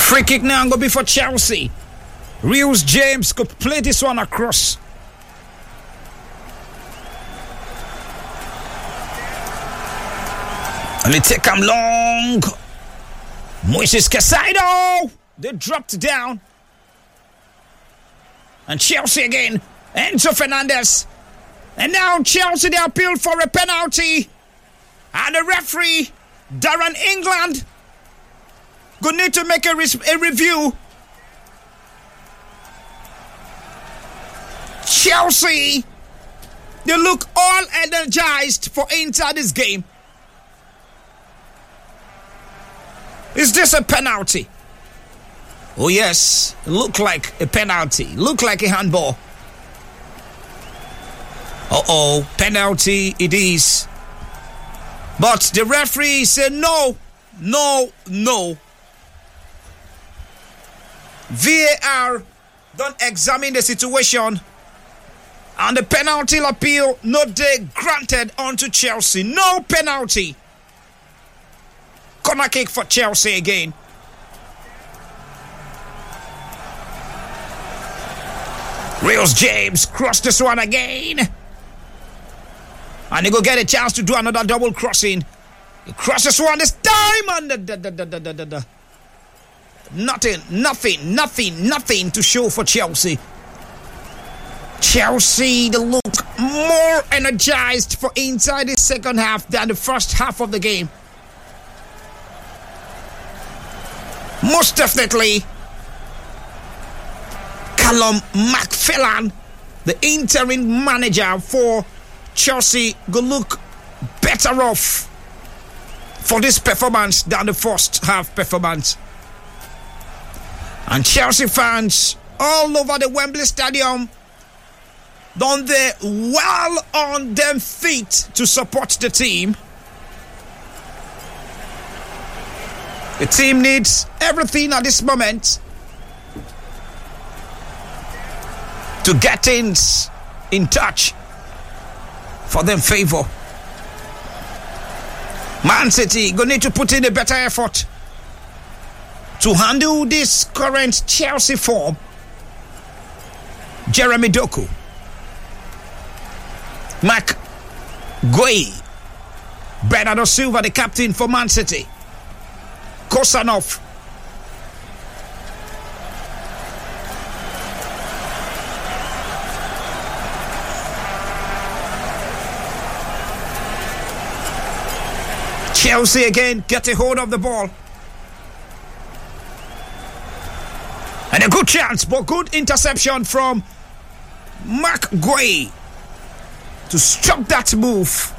Free kick now go be for Chelsea. Reus James could play this one across. And it take him long. Moises Caicedo. They dropped down. And Chelsea again. Enzo Fernandez. And now Chelsea, they appeal for a penalty. And the referee, Darren England, going to need to make a review. Chelsea, they look all energized for enter this game. Is this a penalty? Oh yes, look like a penalty. Look like a handball. Penalty it is. But the referee said no. VAR don't examine the situation. And the penalty appeal not granted onto Chelsea. No penalty. Corner kick for Chelsea again. Reus James crossed this one again. And he go get a chance to do another double crossing. He crosses one this time. And nothing to show for Chelsea. Chelsea, they look more energized for inside the second half than the first half of the game. Most definitely, Callum McPherson, the interim manager for Chelsea, will look better off for this performance than the first half performance. And Chelsea fans all over the Wembley Stadium, don't they well on them feet to support the team? The team needs everything at this moment to get things in touch for them favor. Man City gonna need to put in a better effort to handle this current Chelsea form. Jeremy Doku, Mark Guehi, Bernardo Silva, the captain for Man City, Kosanov, Chelsea again get a hold of the ball. And a good chance, but good interception from Mark Guehi to stop that move.